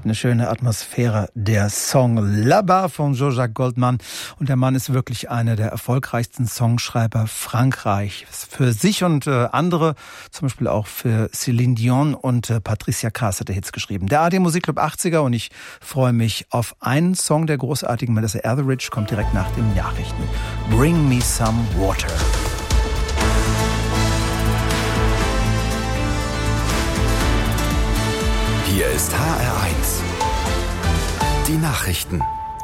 hat eine schöne Atmosphäre. Der Song Là-bas von Jean-Jacques Goldman. Und der Mann ist wirklich einer der erfolgreichsten Songschreiber Frankreichs. Für sich und andere, zum Beispiel auch für Céline Dion und Patricia Kaas hat er Hits geschrieben. Der ARD Musikclub 80er, und ich freue mich auf einen Song der großartigen Melissa Etheridge, kommt direkt nach den Nachrichten. Bring me some water. Hier ist HR1. Die Nachrichten.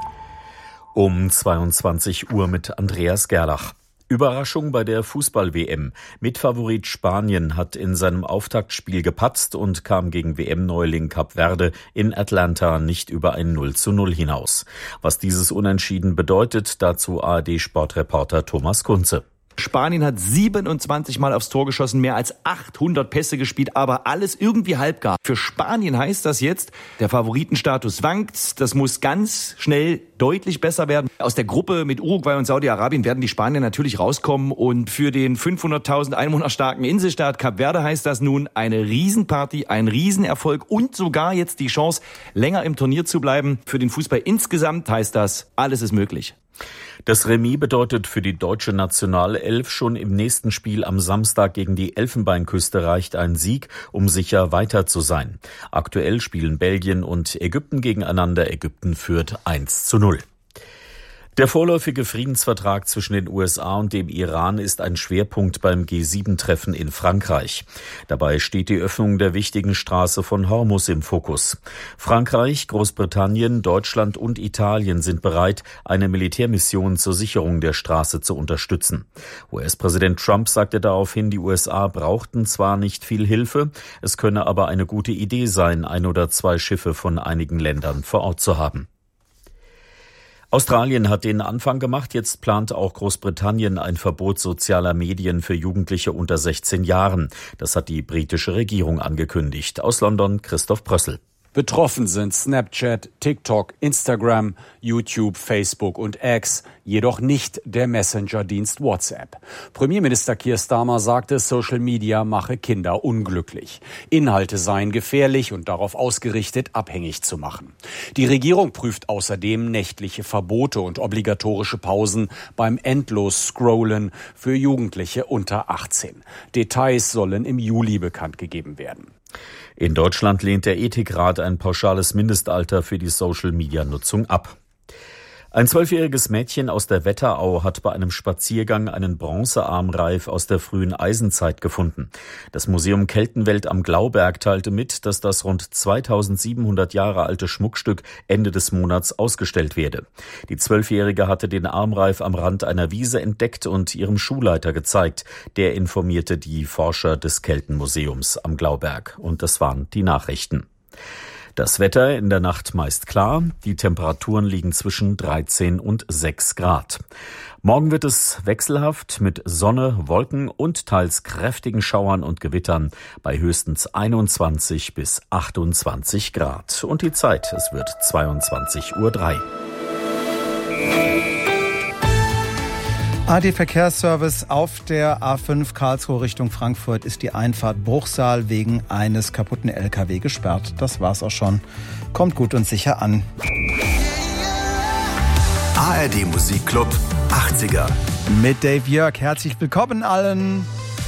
Um 22 Uhr mit Andreas Gerlach. Überraschung bei der Fußball-WM. Mitfavorit Spanien hat in seinem Auftaktspiel gepatzt und kam gegen WM-Neuling Kap Verde in Atlanta nicht über ein 0:0 hinaus. Was dieses Unentschieden bedeutet, dazu ARD-Sportreporter Thomas Kunze. Spanien hat 27 Mal aufs Tor geschossen, mehr als 800 Pässe gespielt, aber alles irgendwie halbgar. Für Spanien heißt das jetzt, der Favoritenstatus wankt. Das muss ganz schnell deutlich besser werden. Aus der Gruppe mit Uruguay und Saudi-Arabien werden die Spanier natürlich rauskommen. Und für den 500.000 Einwohner starken Inselstaat Kap Verde heißt das nun eine Riesenparty, ein Riesenerfolg und sogar jetzt die Chance, länger im Turnier zu bleiben. Für den Fußball insgesamt heißt das, alles ist möglich. Das Remis bedeutet für die deutsche Nationalelf, schon im nächsten Spiel am Samstag gegen die Elfenbeinküste reicht ein Sieg, um sicher weiter zu sein. Aktuell spielen Belgien und Ägypten gegeneinander. Ägypten führt 1:0. Der vorläufige Friedensvertrag zwischen den USA und dem Iran ist ein Schwerpunkt beim G7-Treffen in Frankreich. Dabei steht die Öffnung der wichtigen Straße von Hormuz im Fokus. Frankreich, Großbritannien, Deutschland und Italien sind bereit, eine Militärmission zur Sicherung der Straße zu unterstützen. US-Präsident Trump sagte daraufhin, die USA brauchten zwar nicht viel Hilfe, es könne aber eine gute Idee sein, 1 oder 2 Schiffe von einigen Ländern vor Ort zu haben. Australien hat den Anfang gemacht, jetzt plant auch Großbritannien ein Verbot sozialer Medien für Jugendliche unter 16 Jahren. Das hat die britische Regierung angekündigt. Aus London Christoph Brössel. Betroffen sind Snapchat, TikTok, Instagram, YouTube, Facebook und X, jedoch nicht der Messenger-Dienst WhatsApp. Premierminister Keir Starmer sagte, Social Media mache Kinder unglücklich. Inhalte seien gefährlich und darauf ausgerichtet, abhängig zu machen. Die Regierung prüft außerdem nächtliche Verbote und obligatorische Pausen beim Endlos-Scrollen für Jugendliche unter 18. Details sollen im Juli bekannt gegeben werden. In Deutschland lehnt der Ethikrat ein pauschales Mindestalter für die Social-Media-Nutzung ab. Ein 12-jähriges Mädchen aus der Wetterau hat bei einem Spaziergang einen Bronzearmreif aus der frühen Eisenzeit gefunden. Das Museum Keltenwelt am Glauberg teilte mit, dass das rund 2700 Jahre alte Schmuckstück Ende des Monats ausgestellt werde. Die 12-Jährige hatte den Armreif am Rand einer Wiese entdeckt und ihrem Schulleiter gezeigt. Der informierte die Forscher des Keltenmuseums am Glauberg. Und das waren die Nachrichten. Das Wetter in der Nacht meist klar. Die Temperaturen liegen zwischen 13 und 6 Grad. Morgen wird es wechselhaft mit Sonne, Wolken und teils kräftigen Schauern und Gewittern bei höchstens 21 bis 28 Grad. Und die Zeit, es wird 22:03 Uhr. AD-Verkehrsservice auf der A5 Karlsruhe Richtung Frankfurt ist die Einfahrt Bruchsal wegen eines kaputten LKW gesperrt. Das war's auch schon. Kommt gut und sicher an. ARD Musikclub 80er. Mit Dave Jörg. Herzlich willkommen allen.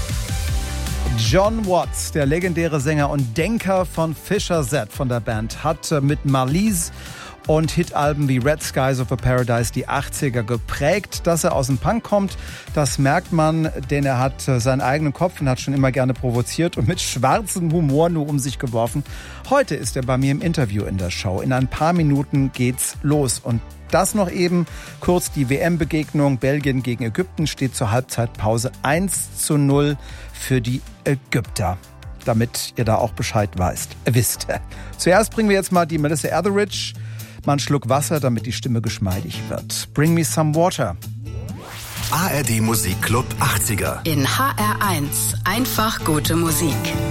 John Watts, der legendäre Sänger und Denker von Fisher Z von der Band, hat mit Marlies und Hitalben wie Red Skies of a Paradise die 80er geprägt. Dass er aus dem Punk kommt, das merkt man, denn er hat seinen eigenen Kopf und hat schon immer gerne provoziert und mit schwarzem Humor nur um sich geworfen. Heute ist er bei mir im Interview in der Show. In ein paar Minuten geht's los und das noch eben kurz die WM-Begegnung Belgien gegen Ägypten steht zur Halbzeitpause 1:0 für die Ägypter. Damit ihr da auch Bescheid wisst. Zuerst bringen wir jetzt mal die Melissa Etheridge. Mal einen Schluck Wasser, damit die Stimme geschmeidig wird. Bring me some water. ARD Musikclub 80er. In HR1 einfach gute Musik.